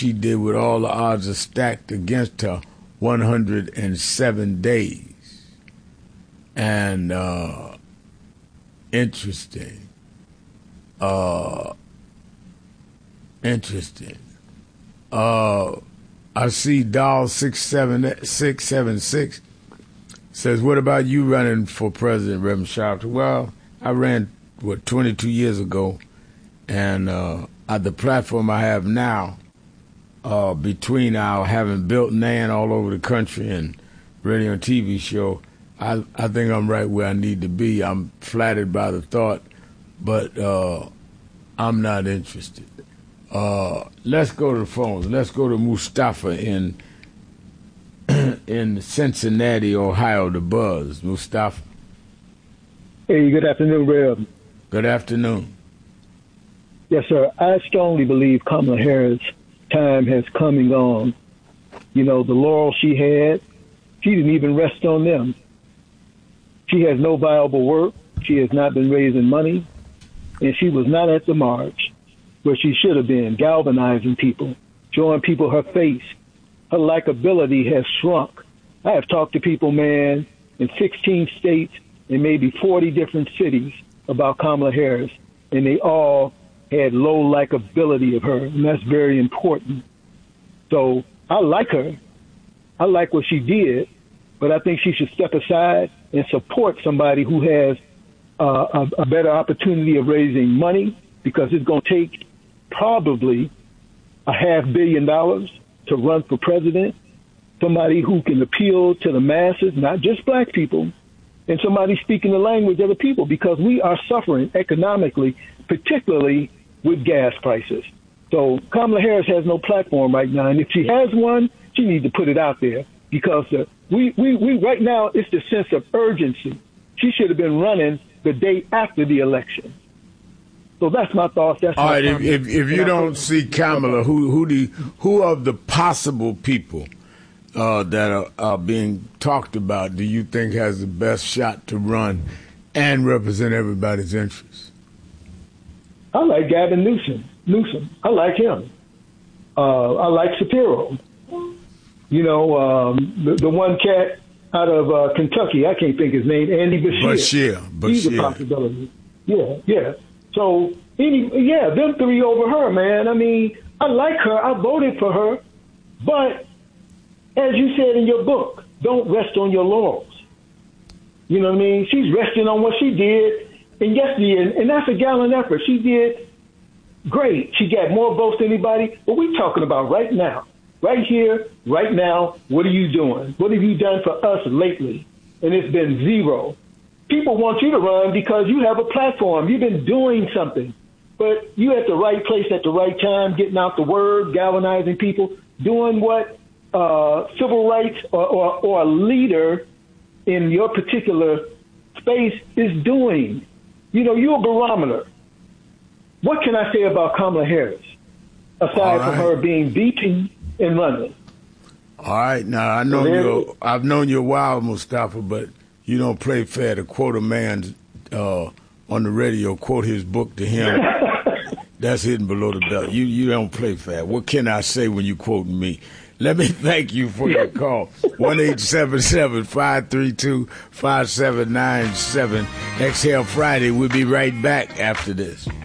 she did with all the odds are stacked against her, 107 days. And interesting. I see Doll 676 says, what about you running for president, Reverend Sharpton? Well, I ran, 22 years ago, and the platform I have now, between our having built NAN all over the country and radio and TV show, I think I'm right where I need to be. I'm flattered by the thought, but I'm not interested. Let's go to the phones. Let's go to Mustafa in Cincinnati, Ohio, the Buzz. Mustafa. Hey, good afternoon, Rev. Good afternoon. Yes, sir. I strongly believe Kamala Harris' time has come and gone. You know, the laurels she had, she didn't even rest on them. She has no viable work. She has not been raising money. And she was not at the march where she should have been, galvanizing people, showing people her face. Her likability has shrunk. I have talked to people, man, in 16 states and maybe 40 different cities about Kamala Harris, and they all had low likability of her, and that's very important. So I like her. I like what she did, but I think she should step aside and support somebody who has a better opportunity of raising money, because it's going to take probably $500 million to run for president, somebody who can appeal to the masses, not just black people, and somebody speaking the language of the people, because we are suffering economically, particularly with gas prices. So Kamala Harris has no platform right now, and if she has one, she needs to put it out there, because we right now, it's the sense of urgency. She should have been running the day after the election. So that's my thoughts. That's all right. If you don't see Kamala, who of the possible people that are being talked about do you think has the best shot to run and represent everybody's interests? I like Gavin Newsom. I like him. I like Shapiro. You know, the one cat out of Kentucky, I can't think his name, Andy Bashir. He's a possibility. Yeah. So, them three over her, man. I mean, I like her. I voted for her. But as you said in your book, don't rest on your laurels. You know what I mean? She's resting on what she did. And yesterday, and that's a gallant effort. She did great. She got more votes than anybody. But we're talking about right now. Right here, right now, what are you doing? What have you done for us lately? And it's been zero. People want you to run because you have a platform. You've been doing something. But you at the right place at the right time, getting out the word, galvanizing people, doing what civil rights or a leader in your particular space is doing. You know, you're a barometer. What can I say about Kamala Harris, aside from her being VP and running? All right. Now, I've known you a while, Mustafa, but you don't play fair to quote a man on the radio, quote his book to him. That's hidden below the belt. You don't play fair. What can I say when you quoting me? Let me thank you for your call. 1-877-532-5797. Exhale Friday. We'll be right back after this.